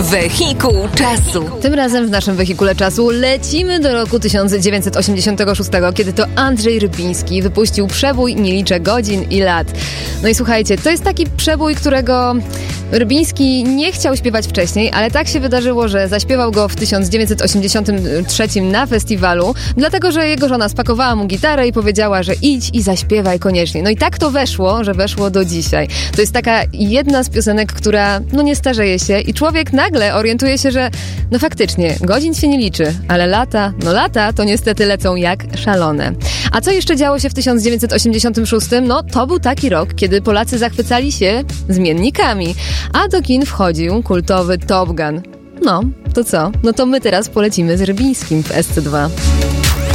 Wehikuł czasu. Tym razem w naszym wehikule czasu lecimy do roku 1986, kiedy to Andrzej Rybiński wypuścił przebój Nie liczę godzin i lat. No i słuchajcie, to jest taki przebój, którego Rybiński nie chciał śpiewać wcześniej, ale tak się wydarzyło, że zaśpiewał go w 1983 na festiwalu, dlatego że jego żona spakowała mu gitarę i powiedziała, że idź i zaśpiewaj koniecznie. No i tak to weszło, że weszło do dzisiaj. To jest taka jedna z piosenek, która nie starzeje się i człowiek nagle orientuje się, że faktycznie godzin się nie liczy, ale lata to niestety lecą jak szalone. A co jeszcze działo się w 1986? To był taki rok, kiedy Polacy zachwycali się zmiennikami, a do kin wchodził kultowy Top Gun. To co? To my teraz polecimy z Rybińskim w SC2.